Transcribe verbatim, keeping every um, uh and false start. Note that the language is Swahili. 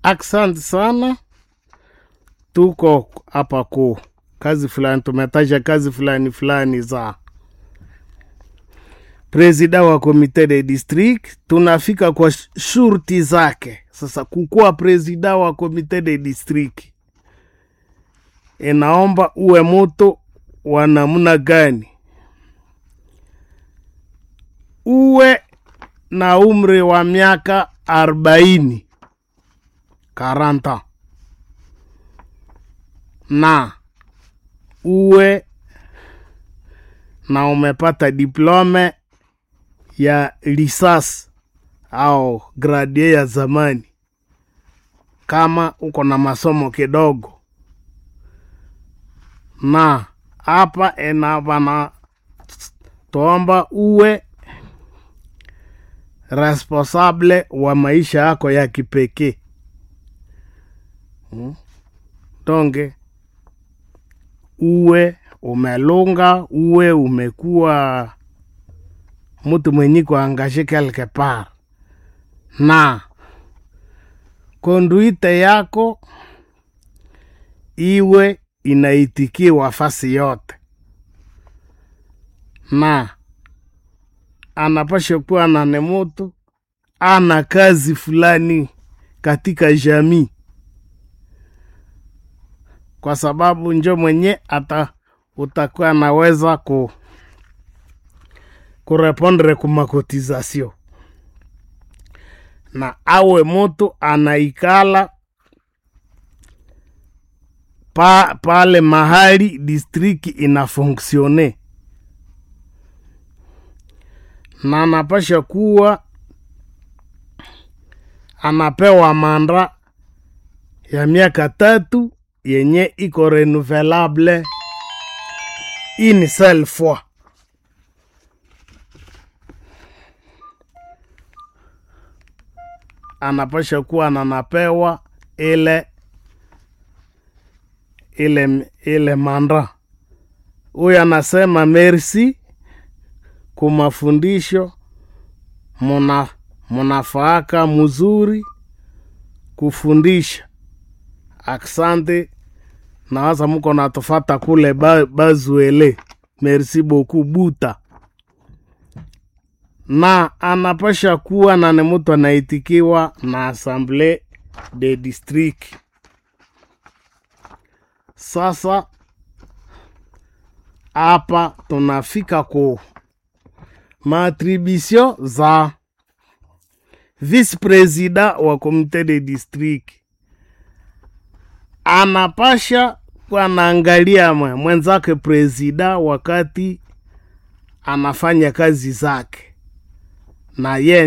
Asante sana. Tuko hapa ku kazi fulani, tumetaja kazi fulani fulani za presida wa komite de district. Tunafika kwa shurti zake. Sasa kukuwa presida wa komite de district, inaomba uwe mtu wa namna gani? Uwe na umri wa miaka arobaini karanta, na uwe na umepata diplome ya lisas au gradie ya zamani, kama uko na masomo kidogo. Na hapa enabana tuomba uwe responsable wa maisha yako ya kipekee. Hmm? Tonge uwe umelunga, uwe umekuwa mtu mwenye kuangaje quelque part, na konduite yako iwe inaitikiwa fasi yote, na anapasha kuwa na nemoto ana kazi fulani katika jamii, kwa sababu njo mwenye ata utakuwa naweza ku kurepondre kumakotizasio. Na awe mtu anaikala pa pale mahali district inafonksione, na anapasha kuwa anapewa manda ya miaka tatu yenye iko renouvelable une seule fois. Anapasha kuwa anapewa ile ile ile manda. Huyu anasema merci kwa mafundisho, muna munafaka mzuri kufundisha. Asante, na waza mko natufata kule ba, bazuele. Merci beaucoup buta. Na anapasha kuwa na mtu anaitikiwa na assemblée de district. Sasa hapa tunafika ku maattribution za vice president wa komite de district. Anapasha kwa naangalia mwenzake president wakati anafanya kazi zake, na ye